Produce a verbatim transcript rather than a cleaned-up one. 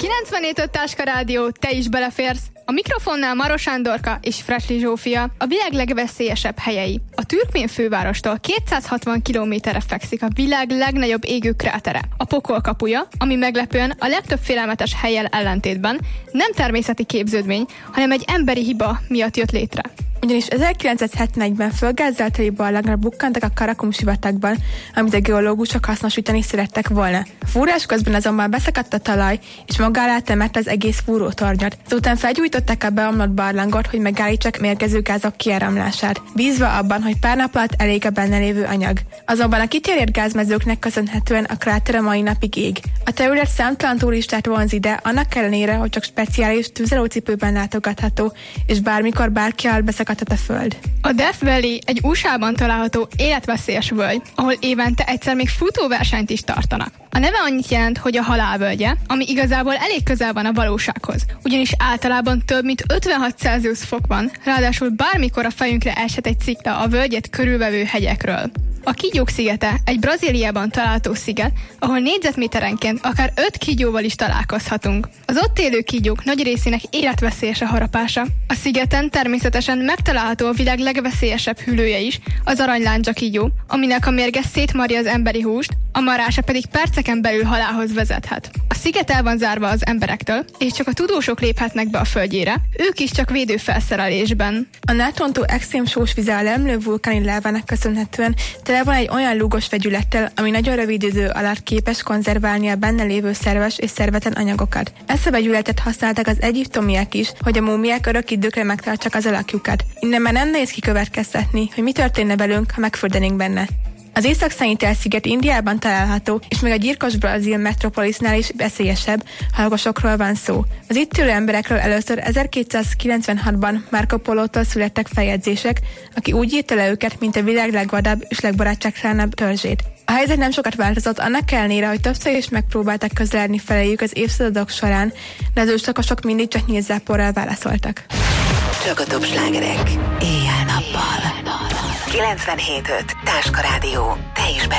kilencvenhét öt Táska Rádió, te is beleférsz. A mikrofonnál Maros Sándorka és Fresli Zsófia, a világ legveszélyesebb helyei. A Türkmén fővárostól kétszázhatvan kilométerre fekszik a világ legnagyobb égő krátere, a Pokol kapuja, ami meglepően a legtöbb félelmetes hellyel ellentétben nem természeti képződmény, hanem egy emberi hiba miatt jött létre. Ugyanis ezerkilencszázhetvenegyben földgázzal barlangra bukkantak a Karakum sivatagban, amit a geológusok hasznosítani szerettek volna. A fúrás közben azonban beszakadt a talaj, és maga alá temette az egész fúrótornyot. Ezután felgyújtották a beomlott barlangot, hogy megállítsák mérgező gázok kiáramlását, bízva abban, hogy pár nap alatt elég a benne lévő anyag. Azonban a kiterjedt gázmezőknek köszönhetően a kráter a mai napig ég. A terület számtalan turistát vonz ide, annak ellenére, hogy csak speciális tűzelőcipőben látogatható, és bármikor bárki alatt beszakadt a föld. A Death Valley egy u es á-ban található életveszélyes völgy, ahol évente egyszer még futóversenyt is tartanak. A neve annyit jelent, hogy a halál völgye, ami igazából elég közel van a valósághoz, ugyanis általában több mint ötvenhat Celsius fok van, ráadásul bármikor a fejünkre eshet egy szikla a völgyet körülvevő hegyekről. A Kígyók szigete egy Brazíliában található sziget, ahol négyzetméterenként akár öt kígyóval is találkozhatunk. Az ott élő kígyók nagy részének életveszélyes a harapása. A szigeten természetesen megtalálható a világ legveszélyesebb hüllője is, az aranyláncsa kígyó, aminek a mérge szétmarja az emberi húst, a marása pedig perceken belül halálhoz vezethet. A sziget el van zárva az emberektől, és csak a tudósok léphetnek be a földjére, ők is csak védőfelszerelésben. A nátontó extrém sós vize a lemlő vulkáni lávának köszönhetően tele van egy olyan lúgos vegyülettel, ami nagyon rövid idő alatt képes konzerválni a benne lévő szerves és szervetlen anyagokat. Ezt a vegyületet használták az egyiptomiak is, hogy a múmiák örök időkre megtartsák az alakjukat. Innen már nem nehéz kikövetkeztetni, hogy mi történne velünk, ha megfürdenénk benne. Az Észak-Szenyitel-sziget Indiában található, és még a gyilkos brazil metropolisnál is veszélyesebb, ha lakosokról van szó. Az itt élő emberekről először ezerkétszázkilencvenhatban Marco Polótól születtek feljegyzések, aki úgy írta le őket, mint a világ legvadább és legbarátságtalanabb törzsét. A helyzet nem sokat változott, annak ellenére, hogy többször is megpróbáltak közeledni feléjük az évszázadok során, de az őslakosok mindig csak nyílzáporral válaszoltak. Csak a top slágerek. Éjjel-nappal. kilencvenhét öt Táska Rádió. Te is bele.